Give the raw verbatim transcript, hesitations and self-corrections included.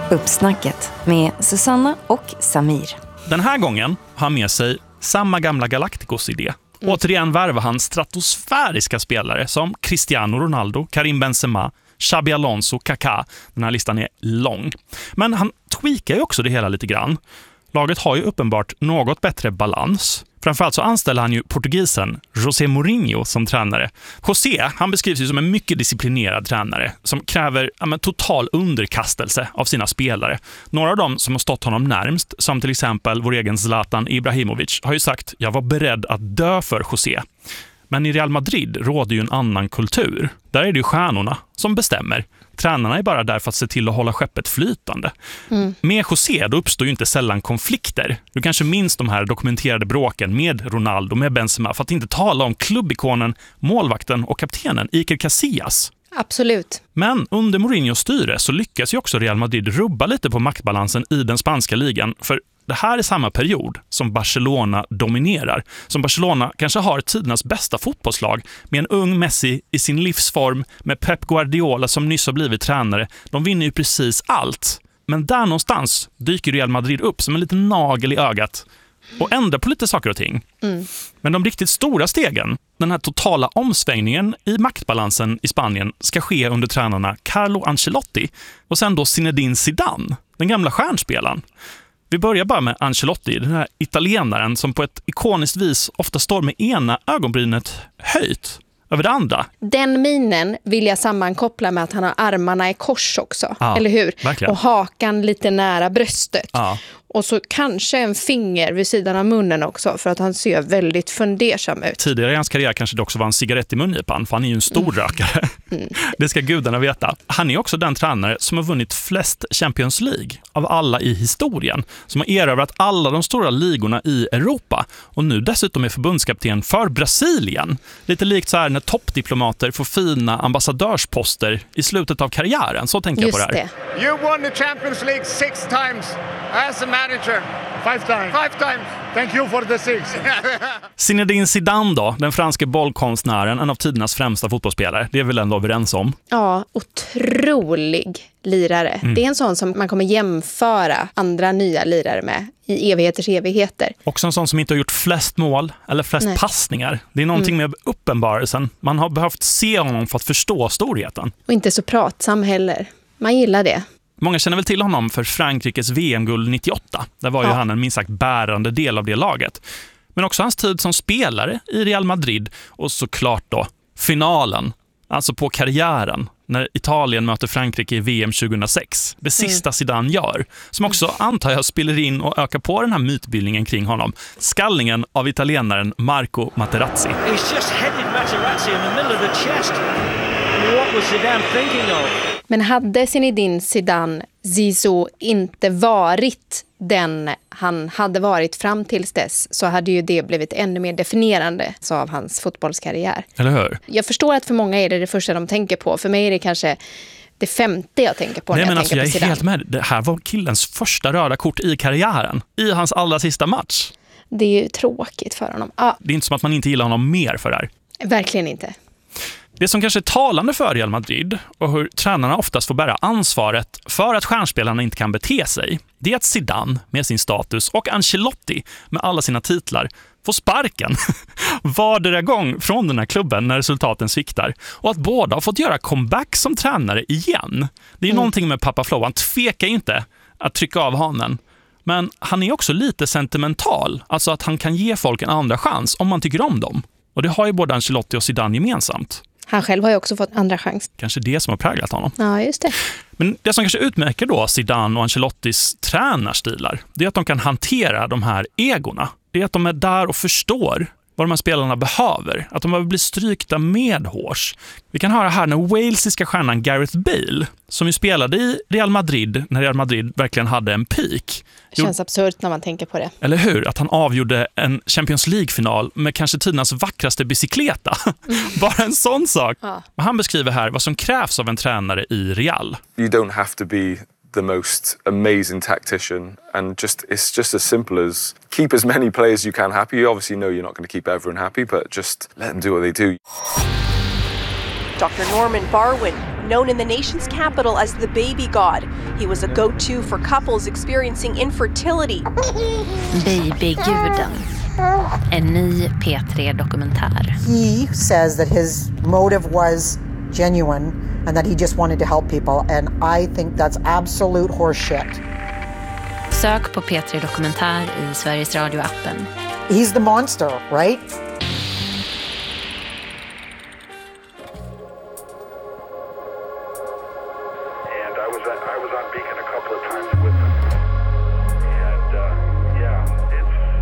Uppsnacket med Susanna och Samir. Den här gången har han med sig samma gamla Galacticos-idé. Mm. Återigen värvar han stratosfäriska spelare som Cristiano Ronaldo, Karim Benzema, Xabi Alonso, Kaká. Den här listan är lång. Men han tweakar ju också det hela lite grann. Laget har ju uppenbart något bättre balans. Framförallt så anställer han ju portugisen José Mourinho som tränare. José, han beskrivs ju som en mycket disciplinerad tränare som kräver ja, men, total underkastelse av sina spelare. Några av dem som har stått honom närmst, som till exempel vår egen Zlatan Ibrahimovic, har ju sagt jag var beredd att dö för José. Men i Real Madrid råder ju en annan kultur. Där är det ju stjärnorna som bestämmer. Tränarna är bara där för att se till att hålla skeppet flytande. Mm. Med José då uppstår ju inte sällan konflikter. Du kanske minns de här dokumenterade bråken med Ronaldo, med Benzema, för att inte tala om klubbikonen, målvakten och kaptenen Iker Casillas. Absolut. Men under Mourinhos styre så lyckas ju också Real Madrid rubba lite på maktbalansen i den spanska ligan. För det här är samma period som Barcelona dominerar. Som Barcelona kanske har tidernas bästa fotbollslag med en ung Messi i sin livsform, med Pep Guardiola som nyss har blivit tränare. De vinner ju precis allt. Men där någonstans dyker Real Madrid upp som en liten nagel i ögat och ändrar på lite saker och ting. Mm. Men de riktigt stora stegen, den här totala omsvängningen i maktbalansen i Spanien, ska ske under tränarna Carlo Ancelotti och sen då Zinedine Zidane, den gamla stjärnspelaren. Vi börjar bara med Ancelotti, den här italienaren som på ett ikoniskt vis ofta står med ena ögonbrynet höjt över det andra. Den minen vill jag sammankoppla med att han har armarna i kors också, ja, eller hur? Verkligen. Och hakan lite nära bröstet. Ja. Och så kanske en finger vid sidan av munnen också, för att han ser väldigt fundersam ut. Tidigare i hans karriär kanske det också var en cigarett i mungipan, för han är ju en stor mm. rökare. Mm. Det ska gudarna veta. Han är också den tränare som har vunnit flest Champions League av alla i historien. Som har erövrat alla de stora ligorna i Europa. Och nu dessutom är förbundskapten för Brasilien. Lite likt så här när toppdiplomater får fina ambassadörsposter i slutet av karriären. Så tänker Just jag på det här. Det. You won the Champions League six times as a manager. Five times. Five times. Thank you for the six. Zinedine Zidane då, den franske bollkonstnären, en av tidernas främsta fotbollsspelare. Det är väl ändå överens om. Ja, otrolig lirare. Mm. Det är en sån som man kommer jämföra andra nya lirare med i evigheters evigheter. Också en sån som inte har gjort flest mål eller flest Nej. passningar. Det är någonting mm. med uppenbarelsen. Man har behövt se honom för att förstå storheten. Och inte så pratsam heller. Man gillar det. Många känner väl till honom för Frankrikes V M-guld nittioåtta. Där var ju ja. han en minst sagt bärande del av det laget. Men också hans tid som spelare i Real Madrid och såklart då finalen, alltså på karriären, när Italien möter Frankrike i V M tjugohundrasex. Det sista mm. Zidane gör, som också antar jag spiller in och ökar på den här mytbildningen kring honom. Skallningen av italienaren Marco Materazzi. He's just headed Materazzi in the middle of the chest. What was Zidane thinking of? Men hade Zinedine Zidane Zizou inte varit den han hade varit fram tills dess, så hade ju det blivit ännu mer definierande så av hans fotbollskarriär. Eller hur? Jag förstår att för många är det det första de tänker på. För mig är det kanske det femte jag tänker på. Nej, när jag men tänker alltså, på jag är Zidane. helt med. Det här var killens första röda kort i karriären. I hans allra sista match. Det är ju tråkigt för honom. Ja. Det är inte som att man inte gillar honom mer för det här. Verkligen inte. Det som kanske är talande för Real Madrid och hur tränarna oftast får bära ansvaret för att stjärnspelarna inte kan bete sig, det är att Zidane med sin status och Ancelotti med alla sina titlar får sparken vardera gång från den här klubben när resultaten sviktar. Och att båda har fått göra comeback som tränare igen. Det är ju mm. någonting med Pappa Flo. Han tvekar inte att trycka av hanen. Men han är också lite sentimental. Alltså att han kan ge folk en andra chans om man tycker om dem. Och det har ju både Ancelotti och Zidane gemensamt. Han själv har ju också fått andra chans. Kanske det som har präglat honom. Ja, just det. Men det som kanske utmärker då Zidane och Ancelottis tränarstilar, det är att de kan hantera de här egorna. Det är att de är där och förstår vad de här spelarna behöver. Att de behöver bli strykta med hårs. Vi kan höra här när walesiska stjärnan Gareth Bale, som ju spelade i Real Madrid när Real Madrid verkligen hade en peak. Det känns absurt när man tänker på det. Eller hur? Att han avgjorde en Champions League-final med kanske tidernas vackraste bicykleta. Mm. Bara en sån sak. Ja. Han beskriver här vad som krävs av en tränare i Real. You don't have to be the most amazing tactician, and just it's just as simple as keep as many players you can happy. You obviously know you're not going to keep everyone happy, but just let them do what they do. Doctor Norman Barwin Known in the nation's capital as the baby god, he was a go-to for couples experiencing infertility. Babyguden. En ny P tre-dokumentär. He says that his motive was genuine and that he just wanted to help people, and I think that's absolute horseshit. Sök på P tre-dokumentär i Sveriges Radio-appen. He's the monster, right? And I was at, I was on Beacon a couple of times with them.